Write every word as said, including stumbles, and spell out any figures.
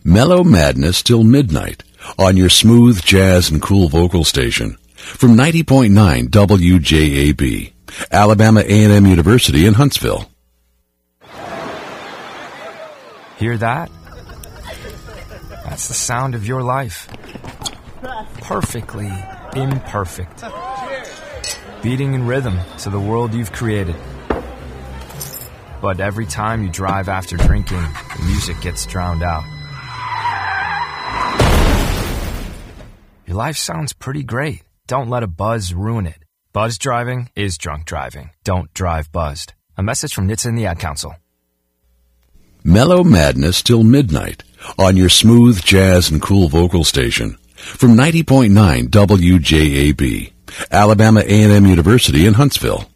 Mellow Madness till midnight on your smooth jazz and cool vocal station from ninety point nine W J A B, Alabama A and M University in Huntsville. Hear that? That's the sound of your life. Perfectly imperfect. Beating in rhythm to the world you've created. But every time you drive after drinking, the music gets drowned out. Your life sounds pretty great. Don't let a buzz ruin it. Buzz driving is drunk driving. Don't drive buzzed. A message from N H T S A and the Ad Council. Mellow Madness till midnight on your smooth jazz and cool vocal station from ninety point nine W J A B, Alabama A and M University in Huntsville.